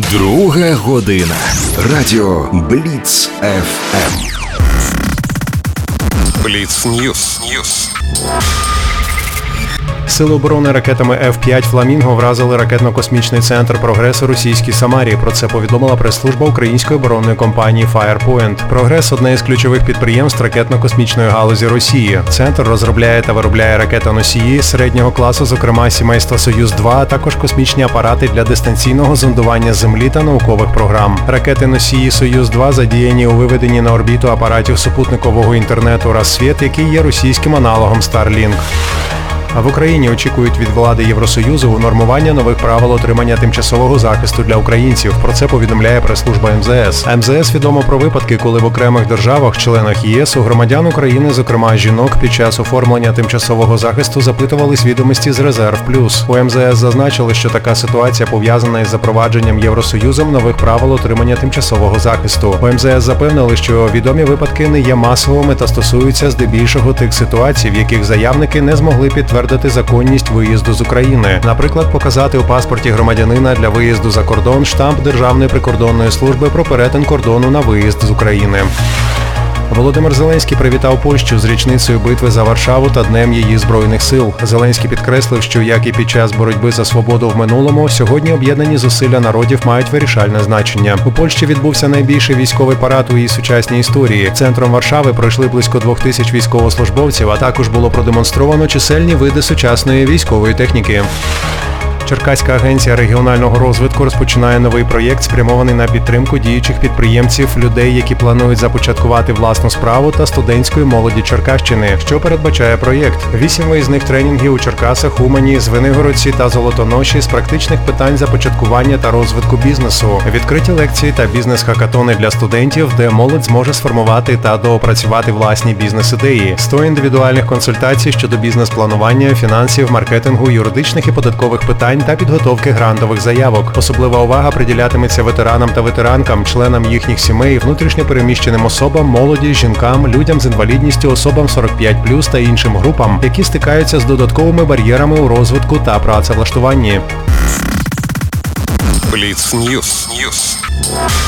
Друга година. Радіо Бліц ФМ. Бліц Ньюс. Сили оборони ракетами F-5 «Фламінго» вразили ракетно-космічний центр «Прогрес» у російській Самарі. Про це повідомила прес-служба української оборонної компанії Firepoint. «Прогрес» – одне із ключових підприємств ракетно-космічної галузі Росії. Центр розробляє та виробляє ракетоносії середнього класу, зокрема сімейства «Союз-2», а також космічні апарати для дистанційного зондування Землі та наукових програм. Ракети-носії «Союз-2» задіяні у виведенні на орбіту апаратів супутникового інтернету «Рассвіт», який є російським аналогом Starlink. А в Україні очікують від влади Євросоюзу унормування нових правил отримання тимчасового захисту для українців. Про це повідомляє прес-служба МЗС. МЗС відомо про випадки, коли в окремих державах, членах ЄС, у громадян України, зокрема жінок, під час оформлення тимчасового захисту запитувались відомості з Резерв Плюс. У МЗС зазначили, що така ситуація пов'язана із запровадженням Євросоюзом нових правил отримання тимчасового захисту. У МЗС запевнили, що відомі випадки не є масовими та стосуються здебільшого тих ситуацій, в яких заявники не змогли підтвердити законність виїзду з України. Наприклад, показати у паспорті громадянина для виїзду за кордон штамп Державної прикордонної служби про перетин кордону на виїзд з України. Володимир Зеленський привітав Польщу з річницею битви за Варшаву та Днем її Збройних сил. Зеленський підкреслив, що, як і під час боротьби за свободу в минулому, сьогодні об'єднані зусилля народів мають вирішальне значення. У Польщі відбувся найбільший військовий парад у її сучасній історії. Центром Варшави пройшли близько 2000 військовослужбовців, а також було продемонстровано чисельні види сучасної військової техніки. Черкаська агенція регіонального розвитку розпочинає новий проєкт, спрямований на підтримку діючих підприємців, людей, які планують започаткувати власну справу, та студентської молоді Черкащини. Що передбачає проєкт? 8 виїзних тренінгів у Черкасах, Умані, Звенигородці та Золотоноші з практичних питань започаткування та розвитку бізнесу. Відкриті лекції та бізнес-хакатони для студентів, де молодь зможе сформувати та доопрацювати власні бізнес-ідеї. 100 індивідуальних консультацій щодо бізнес-планування, фінансів, маркетингу, юридичних і податкових питань та підготовки грантових заявок. Особлива увага приділятиметься ветеранам та ветеранкам, членам їхніх сімей, внутрішньо переміщеним особам, молоді, жінкам, людям з інвалідністю, особам 45+, та іншим групам, які стикаються з додатковими бар'єрами у розвитку та працевлаштуванні. Бліц Ньюс.